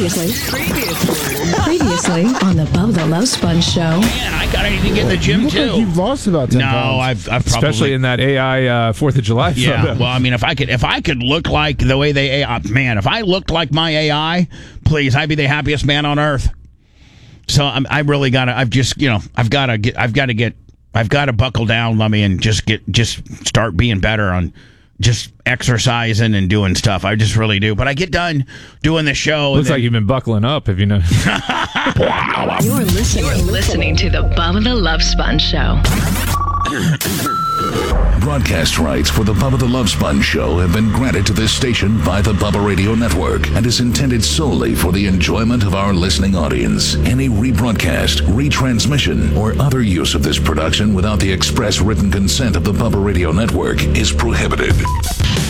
Previously on the Bubba the Love Sponge show. Man, I gotta need to get in the gym too. Like you've lost about 10 pounds. No, I've probably, especially in that AI 4th of July photo. Yeah, well, I mean, if I could look like the way they AI, man, if I looked like my AI, please, I'd be the happiest man on earth. So I really gotta. I've got to buckle down, Lummy, and just start being better on just exercising and doing stuff. I just really do. But I get done doing the show. Looks like you've been buckling up, if you know. You're listening to the Bubba the Love Sponge show. Broadcast rights for the Bubba the Love Sponge show have been granted to this station by the Bubba Radio Network and is intended solely for the enjoyment of our listening audience. Any rebroadcast, retransmission, or other use of this production without the express written consent of the Bubba Radio Network is prohibited.